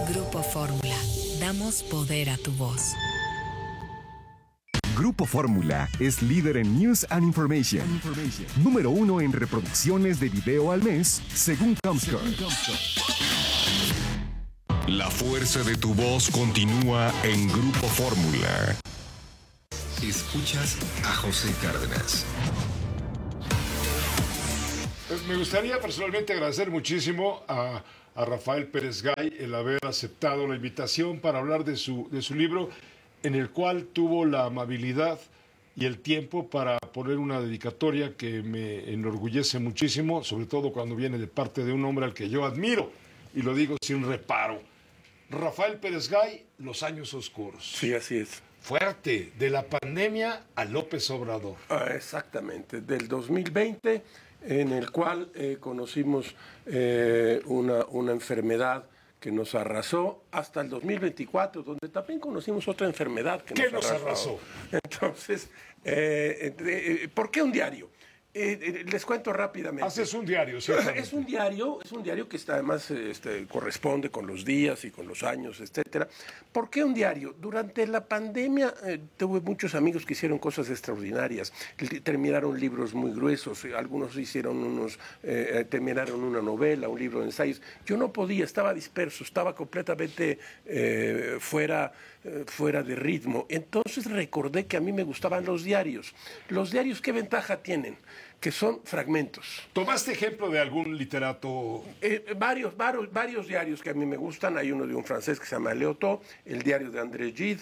Grupo Fórmula. Damos poder a tu voz. Grupo Fórmula es líder en News and Information. Número 1 en reproducciones de video al mes, según Comscore. La fuerza de tu voz continúa en Grupo Fórmula. Escuchas a José Cárdenas. Pues me gustaría personalmente agradecer muchísimo a Rafael Pérez Gay el haber aceptado la invitación para hablar de su libro, en el cual tuvo la amabilidad y el tiempo para poner una dedicatoria que me enorgullece muchísimo, sobre todo cuando viene de parte de un hombre al que yo admiro, y lo digo sin reparo. Rafael Pérez Gay, Los años oscuros. Sí, así es. Fuerte, de la pandemia a López Obrador. Exactamente, del 2020, en el cual conocimos una enfermedad que nos arrasó, hasta el 2024, donde también conocimos otra enfermedad que nos arrasó. Entonces, ¿por qué un diario? Les cuento rápidamente. Haces un diario, ¿sí? Es un diario que está, además corresponde con los días y con los años, etcétera. ¿Por qué un diario? Durante la pandemia tuve muchos amigos que hicieron cosas extraordinarias. Terminaron libros muy gruesos, algunos terminaron una novela, un libro de ensayos. Yo no podía, estaba disperso, estaba completamente fuera de ritmo. Entonces recordé que a mí me gustaban los diarios. ¿Los diarios qué ventaja tienen? Que son fragmentos. ¿Tomaste ejemplo de algún literato? Varios diarios que a mí me gustan. Hay uno de un francés que se llama Léotard, el diario de André Gide,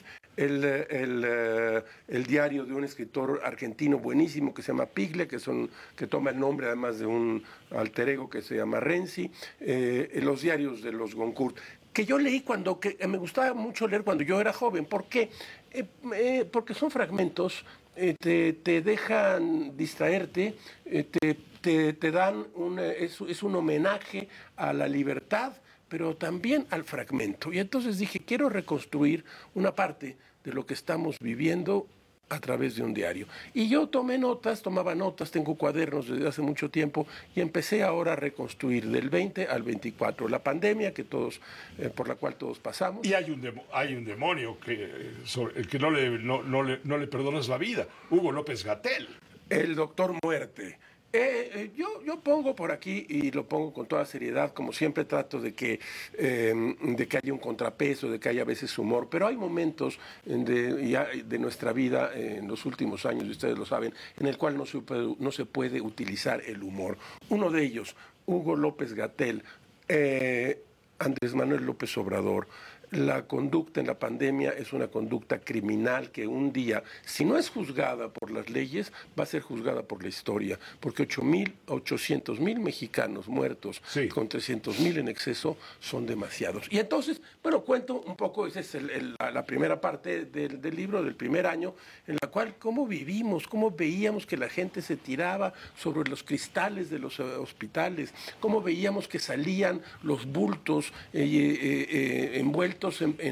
el diario de un escritor argentino buenísimo que se llama Pigle, que toma el nombre además de un alter ego que se llama Renzi, los diarios de los Goncourt, que yo leí que me gustaba mucho leer cuando yo era joven. ¿Por qué? Porque son fragmentos, te dejan distraerte, te dan es un homenaje a la libertad, pero también al fragmento. Y entonces dije, quiero reconstruir una parte de lo que estamos viviendo a través de un diario. Y yo tomaba notas, tengo cuadernos desde hace mucho tiempo, y empecé ahora a reconstruir del 20 al 24, la pandemia por la cual todos pasamos. Y hay un demonio el que no le perdonas la vida, Hugo López-Gatell. El doctor Muerte. Yo pongo por aquí, y lo pongo con toda seriedad, como siempre trato de que haya un contrapeso, de que haya a veces humor, pero hay momentos de nuestra vida en los últimos años, y ustedes lo saben, en el cual no se puede utilizar el humor. Uno de ellos, Hugo López-Gatell, Andrés Manuel López Obrador. La conducta en la pandemia es una conducta criminal que un día, si no es juzgada por las leyes, va a ser juzgada por la historia, porque 800,000 mexicanos muertos, sí, con 300,000 en exceso, son demasiados. Y entonces, cuento un poco, esa es la primera parte del libro, del primer año, en la cual cómo vivimos, cómo veíamos que la gente se tiraba sobre los cristales de los hospitales, cómo veíamos que salían los bultos envueltos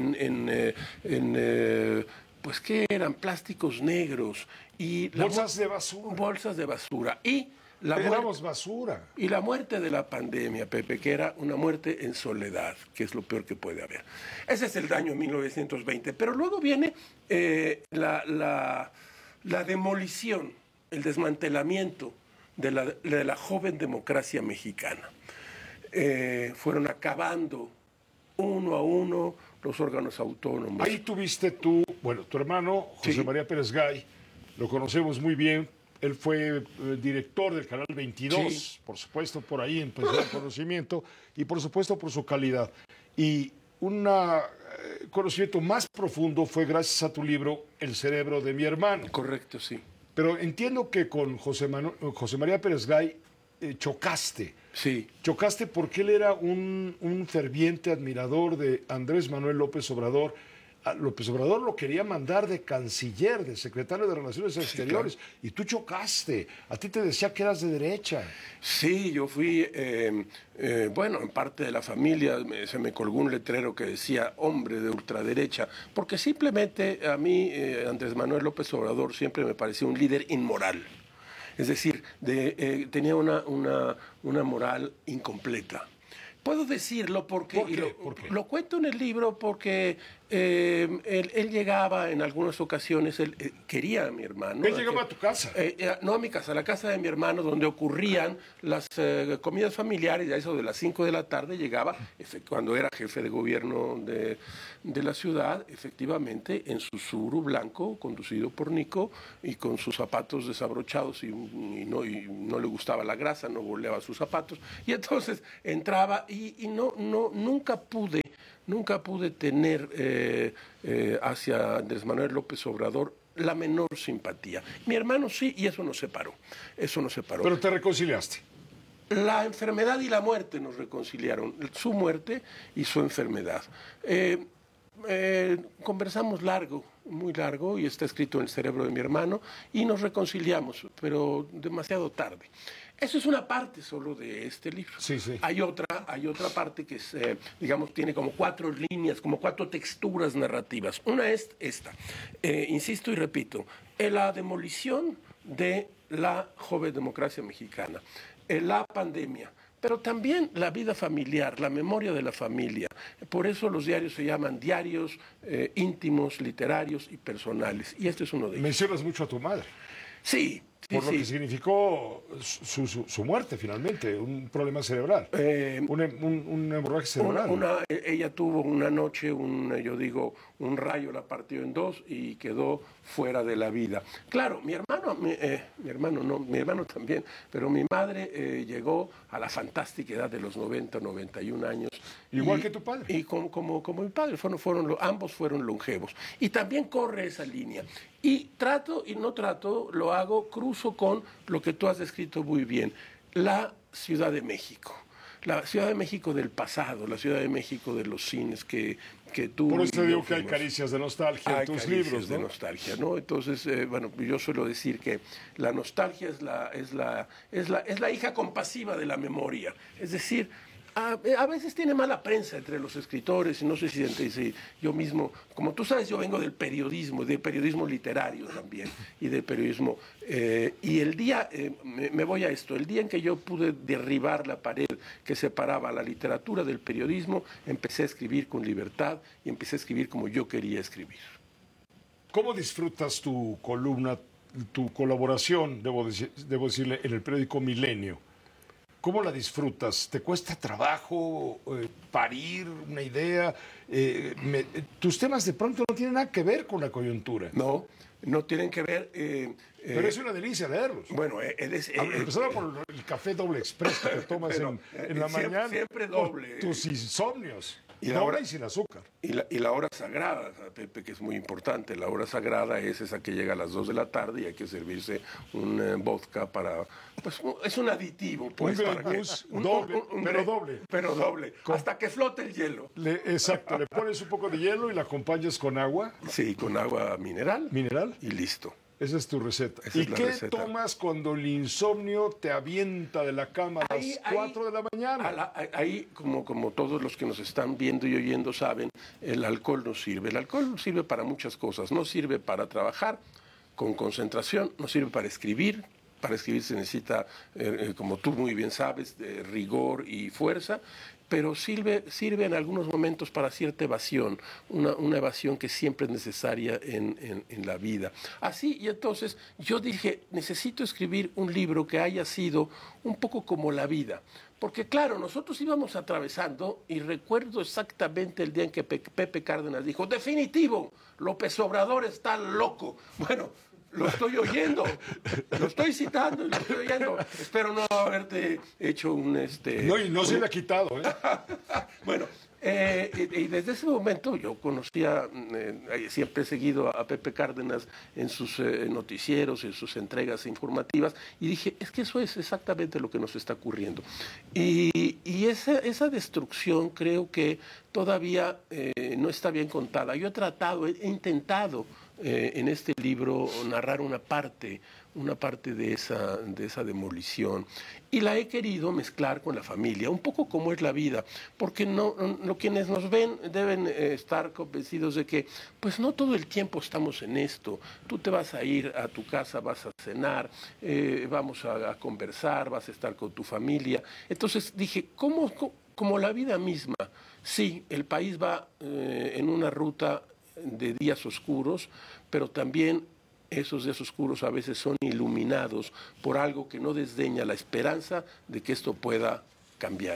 pues ¿qué eran? Plásticos negros y bolsas de basura. Y la basura. Y la muerte de la pandemia, Pepe, que era una muerte en soledad, que es lo peor que puede haber. Ese es el año 1920. Pero luego viene la demolición, el desmantelamiento de la joven democracia mexicana. Fueron acabando uno a uno los órganos autónomos. Ahí tuviste tu hermano, José sí. María Pérez Gay, lo conocemos muy bien, él fue director del Canal 22, sí. Por supuesto, por ahí empezó el conocimiento, y por supuesto por su calidad. Y un conocimiento más profundo fue gracias a tu libro, El cerebro de mi hermano. Correcto, sí. Pero entiendo que con José María Pérez Gay chocaste. Sí. Chocaste porque él era un ferviente admirador de Andrés Manuel López Obrador. López Obrador lo quería mandar de canciller, de secretario de Relaciones Exteriores, sí, claro. Y tú chocaste. A ti te decía que eras de derecha. Sí, yo fui, en parte de la familia se me colgó un letrero que decía hombre de ultraderecha, porque simplemente a mí Andrés Manuel López Obrador siempre me pareció un líder inmoral. Es decir, tenía una moral incompleta. Puedo decirlo porque ¿Por qué? y ¿Por qué? lo cuento en el libro porque él llegaba en algunas ocasiones, él quería a mi hermano. Él llegaba a tu casa. No a mi casa, a la casa de mi hermano, donde ocurrían las comidas familiares, y a eso de las 5 de la tarde llegaba, cuando era jefe de gobierno de la ciudad, efectivamente, en su Subaru blanco, conducido por Nico, y con sus zapatos desabrochados, y no le gustaba la grasa, no boleaba sus zapatos, y entonces entraba, y nunca pude tener hacia Andrés Manuel López Obrador la menor simpatía. Mi hermano sí, y eso nos separó. Pero te reconciliaste. La enfermedad y la muerte nos reconciliaron, su muerte y su enfermedad. Conversamos largo, muy largo, y está escrito en el cerebro de mi hermano, y nos reconciliamos, pero demasiado tarde. Eso es una parte solo de este libro. Sí, sí. Hay otra parte que es, digamos, tiene como 4 líneas, como 4 texturas narrativas. Una es esta, insisto y repito, la demolición de la joven democracia mexicana, la pandemia, pero también la vida familiar, la memoria de la familia. Por eso los diarios se llaman diarios íntimos, literarios y personales. Y este es uno de ellos. Mencionas mucho a tu madre. Sí. Por lo que significó su muerte, finalmente, un problema cerebral, un hemorragia cerebral. Ella tuvo una noche, yo digo, un rayo la partió en 2 y quedó fuera de la vida. Claro, mi hermano también, pero mi madre llegó a la fantástica edad de los 90, 91 años. Igual que tu padre. Y como mi padre, ambos fueron longevos. Y también corre esa línea. Y trato y no trato, lo hago, cruzo con lo que tú has descrito muy bien, la Ciudad de México. La Ciudad de México del pasado, la Ciudad de México de los cines que tú... Por eso te digo que hay fuimos. caricias de nostalgia en tus libros, ¿no? De nostalgia, ¿no? Entonces, bueno, yo suelo decir que la nostalgia es la hija compasiva de la memoria. Es decir, a veces tiene mala prensa entre los escritores, y no sé si yo mismo, como tú sabes, yo vengo del periodismo literario también, y del periodismo, y el día, me voy a esto, el día en que yo pude derribar la pared que separaba la literatura del periodismo, empecé a escribir con libertad y empecé a escribir como yo quería escribir. ¿Cómo disfrutas tu columna, tu colaboración, debo decirle, en el periódico Milenio? ¿Cómo la disfrutas? ¿Te cuesta trabajo parir una idea? Tus temas de pronto no tienen nada que ver con la coyuntura. No tienen que ver... pero es una delicia leerlos. Bueno, empezando por el café doble express que te tomas en la mañana. Siempre doble. Tus insomnios. Y sin azúcar. Y la hora sagrada, Pepe, que es muy importante. La hora sagrada es esa que llega a las 2 de la tarde y hay que servirse un vodka para... Pues es un aditivo, pues. Pero doble. Hasta que flote el hielo. Exacto. Le pones un poco de hielo y la acompañas con agua. Sí, con agua mineral. ¿Mineral? Y listo. Esa es tu receta. ¿Y qué tomas cuando el insomnio te avienta de la cama a las 4 de la mañana? Ahí, como todos los que nos están viendo y oyendo saben, el alcohol no sirve. El alcohol sirve para muchas cosas. No sirve para trabajar con concentración, no sirve para escribir. Para escribir se necesita, como tú muy bien sabes, rigor y fuerza, pero sirve en algunos momentos para cierta evasión, una evasión que siempre es necesaria en la vida. Así, y entonces yo dije, necesito escribir un libro que haya sido un poco como la vida. Porque claro, nosotros íbamos atravesando, y recuerdo exactamente el día en que Pepe Cárdenas dijo, definitivo, López Obrador está loco. Bueno, lo estoy oyendo, lo estoy citando y lo estoy oyendo. Espero no haberte hecho un... No, y no se le ha quitado, ¿eh? Bueno, y desde ese momento yo conocía, siempre he seguido a Pepe Cárdenas en sus noticieros, en sus entregas informativas, y dije, es que eso es exactamente lo que nos está ocurriendo. Y esa destrucción creo que todavía no está bien contada. Yo he intentado en este libro narrar una parte de esa demolición, y la he querido mezclar con la familia, un poco como es la vida, porque quienes nos ven deben estar convencidos de que pues no todo el tiempo estamos en esto. Tú te vas a ir a tu casa, vas a cenar, vamos a conversar, vas a estar con tu familia. Entonces dije, como la vida misma. Sí, el país va en una ruta de días oscuros, pero también esos días oscuros a veces son iluminados por algo que no desdeña la esperanza de que esto pueda cambiar.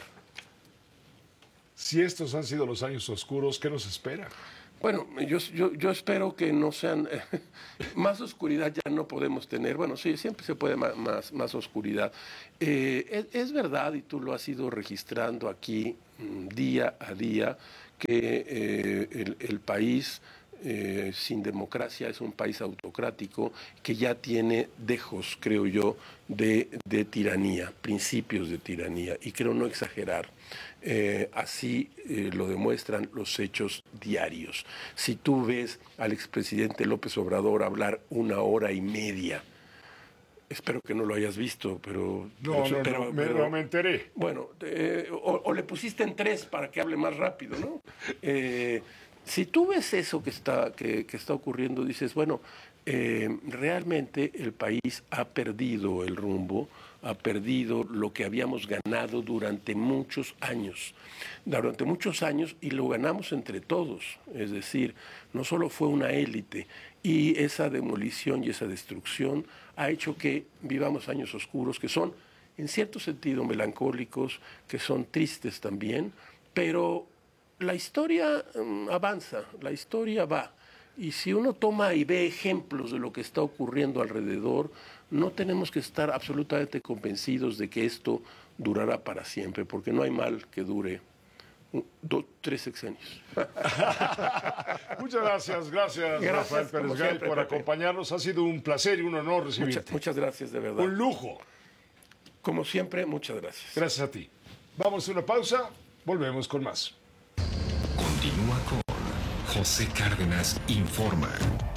Si estos han sido los años oscuros, ¿qué nos espera? Bueno, yo espero que no sean... más oscuridad ya no podemos tener. Bueno, sí, siempre se puede más oscuridad. Es verdad, y tú lo has ido registrando aquí día a día, que el país sin democracia es un país autocrático que ya tiene dejos, creo yo, de tiranía, principios de tiranía, y creo no exagerar. Así lo demuestran los hechos diarios. Si tú ves al expresidente López Obrador hablar 1 hora y media, espero que no lo hayas visto, pero... No me enteré. Bueno, o le pusiste en 3 para que hable más rápido, ¿no? Si tú ves eso que está ocurriendo, dices, bueno, realmente el país ha perdido el rumbo, ha perdido lo que habíamos ganado durante muchos años, y lo ganamos entre todos. Es decir, no solo fue una élite, y esa demolición y esa destrucción ha hecho que vivamos años oscuros que son, en cierto sentido, melancólicos, que son tristes también, pero la historia avanza, la historia va. Y si uno toma y ve ejemplos de lo que está ocurriendo alrededor, no tenemos que estar absolutamente convencidos de que esto durará para siempre, porque no hay mal que dure 3 sexenios. Muchas gracias Rafael Pérez Gay, por acompañarnos. Ha sido un placer y un honor recibirte. Muchas gracias, de verdad. Un lujo. Como siempre, muchas gracias. Gracias a ti. Vamos a una pausa, volvemos con más. Continúa con José Cárdenas Informa.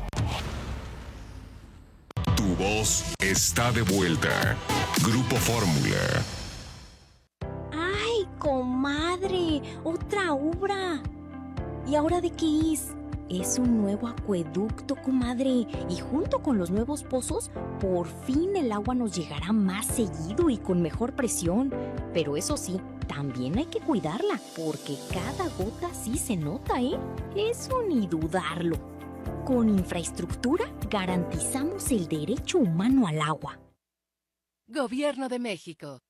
Tu voz está de vuelta. Grupo Fórmula. ¡Ay, comadre! ¡Otra obra! ¿Y ahora de qué es? Es un nuevo acueducto, comadre. Y junto con los nuevos pozos, por fin el agua nos llegará más seguido y con mejor presión. Pero eso sí, también hay que cuidarla, porque cada gota sí se nota, ¿eh? Eso ni dudarlo. Con infraestructura garantizamos el derecho humano al agua. Gobierno de México.